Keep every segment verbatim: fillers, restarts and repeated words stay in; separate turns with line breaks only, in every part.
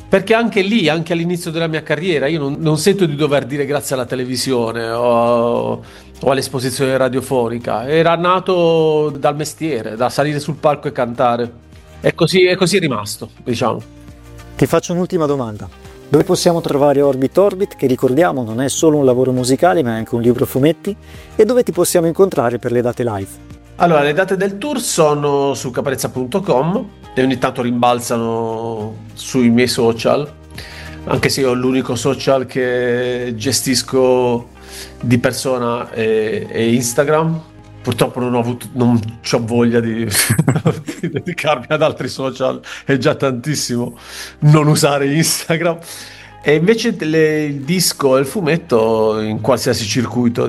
Perché anche lì, anche all'inizio della mia carriera, io non, non sento di dover dire grazie alla televisione o, o all'esposizione radiofonica. Era nato dal mestiere, da salire sul palco e cantare. E così, e così è rimasto, diciamo.
Ti faccio un'ultima domanda. Dove possiamo trovare Orbit Orbit, che ricordiamo non è solo un lavoro musicale ma è anche un libro fumetti, e dove ti possiamo incontrare per le date live?
Allora, le date del tour sono su caparezza punto com e ogni tanto rimbalzano sui miei social, anche se io l'unico social che gestisco di persona è, è Instagram. Purtroppo non ho avuto, non c'ho voglia di, di dedicarmi ad altri social, è già tantissimo non usare Instagram. E invece le, il disco e il fumetto in qualsiasi circuito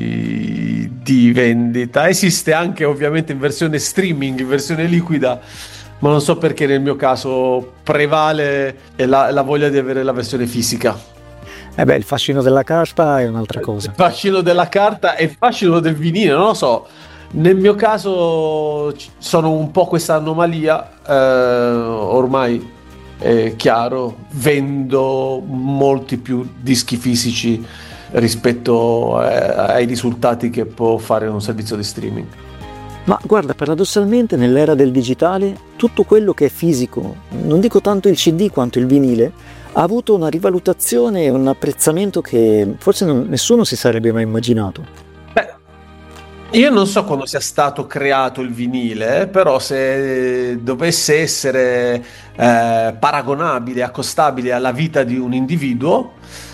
di, di vendita. Esiste anche ovviamente in versione streaming, in versione liquida, ma non so perché nel mio caso prevale la, la voglia di avere la versione fisica.
Eh beh, il fascino della carta è un'altra cosa.
Il fascino della carta e il fascino del vinile, non lo so. Nel mio caso sono un po' questa anomalia, eh, ormai è chiaro, vendo molti più dischi fisici rispetto ai risultati che può fare un servizio di streaming.
Ma guarda, paradossalmente nell'era del digitale tutto quello che è fisico, non dico tanto il C D quanto il vinile, ha avuto una rivalutazione e un apprezzamento che forse non, nessuno si sarebbe mai immaginato.
Beh, io non so quando sia stato creato il vinile, però se dovesse essere eh, paragonabile, accostabile alla vita di un individuo,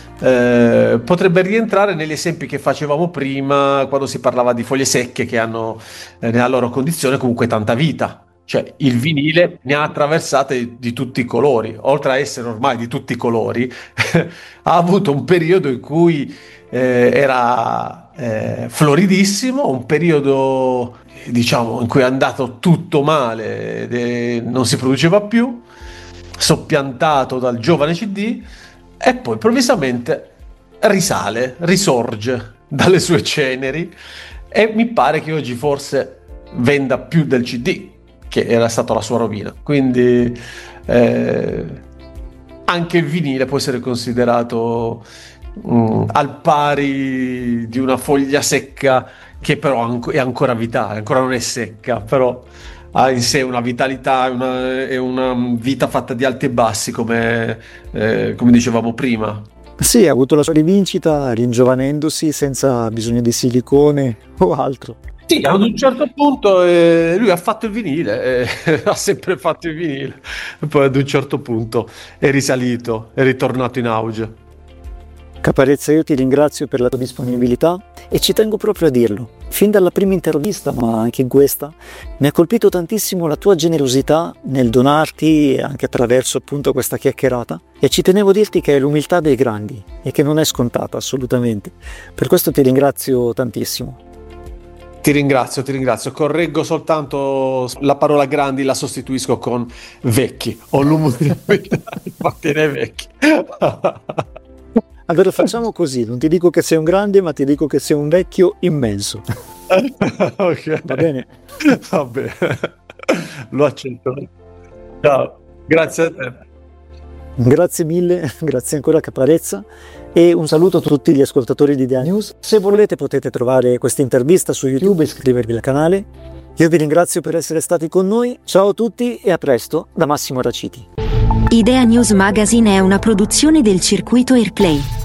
eh, potrebbe rientrare negli esempi che facevamo prima quando si parlava di foglie secche che hanno eh, nella loro condizione comunque tanta vita. Cioè il vinile ne ha attraversate di tutti i colori, oltre a essere ormai di tutti i colori, ha avuto un periodo in cui eh, era eh, floridissimo, un periodo diciamo in cui è andato tutto male, eh, non si produceva più, soppiantato dal giovane C D, e poi improvvisamente risale, risorge dalle sue ceneri, e mi pare che oggi forse venda più del C D, che era stata la sua rovina. Quindi eh, anche il vinile può essere considerato mh, al pari di una foglia secca che però è ancora vitale, ancora non è secca, però ha in sé una vitalità, una, è una vita fatta di alti e bassi, come, eh, come dicevamo prima.
Sì, ha avuto la sua rivincita ringiovanendosi senza bisogno di silicone o altro.
Sì, ad un certo punto eh, lui ha fatto il vinile, eh, ha sempre fatto il vinile, e poi ad un certo punto è risalito, è ritornato in auge.
Caparezza, io ti ringrazio per la tua disponibilità e ci tengo proprio a dirlo. Fin dalla prima intervista, ma anche in questa, mi ha colpito tantissimo la tua generosità nel donarti anche attraverso appunto questa chiacchierata, e ci tenevo a dirti che è l'umiltà dei grandi e che non è scontata assolutamente. Per questo ti ringrazio tantissimo.
Ti ringrazio, ti ringrazio. Correggo soltanto la parola grandi, la sostituisco con vecchi. Ho l'umiltà di appartiene ai vecchi.
Allora facciamo così, non ti dico che sei un grande, ma ti dico che sei un vecchio immenso.
Ok.
Va bene?
Va bene. Lo accetto. Ciao, grazie a te.
Grazie mille, grazie ancora Caparezza, e un saluto a tutti gli ascoltatori di Idea News. Se volete potete trovare questa intervista su YouTube e iscrivervi al canale. Io vi ringrazio per essere stati con noi, ciao a tutti e a presto da Massimo Raciti.
Idea News Magazine è una produzione del circuito Airplay.